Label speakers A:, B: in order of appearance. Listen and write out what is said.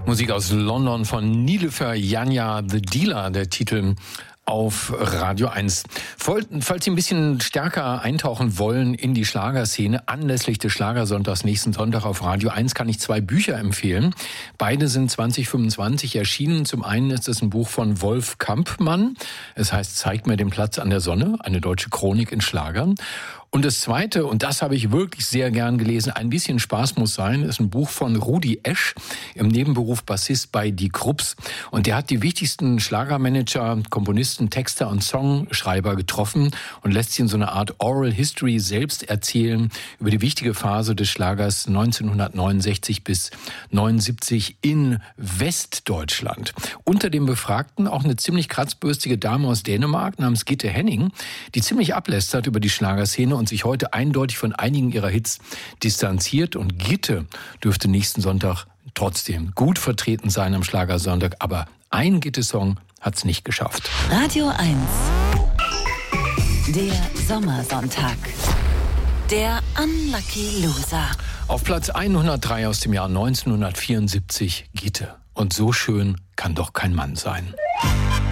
A: Musik aus London von Niloufer Yanya, The Dealer, der Titel auf Radio 1. Falls Sie ein bisschen stärker eintauchen wollen in die Schlagerszene, anlässlich des Schlagersonntags nächsten Sonntag auf Radio 1 kann ich 2 Bücher empfehlen. Beide sind 2025 erschienen. Zum einen ist es ein Buch von Wolf Kampmann. Es heißt Zeig mir den Platz an der Sonne, eine deutsche Chronik in Schlagern. Und das zweite, und das habe ich wirklich sehr gern gelesen, Ein bisschen Spaß muss sein, ist ein Buch von Rudi Esch, im Nebenberuf Bassist bei Die Krupps. Und der hat die wichtigsten Schlagermanager, Komponisten, Texter und Songschreiber getroffen und lässt sie in so eine Art Oral History selbst erzählen über die wichtige Phase des Schlagers 1969 bis 79 in Westdeutschland. Unter den Befragten auch eine ziemlich kratzbürstige Dame aus Dänemark namens Gitte Henning, die ziemlich ablästert über die Schlagerszene und sich heute eindeutig von einigen ihrer Hits distanziert. Und Gitte dürfte nächsten Sonntag trotzdem gut vertreten sein am Schlagersonntag. Aber ein Gitte-Song hat's nicht geschafft.
B: Radio 1. Der Sommersonntag. Der Unlucky Loser.
A: Auf Platz 103 aus dem Jahr 1974 Gitte. Und so schön kann doch kein Mann sein.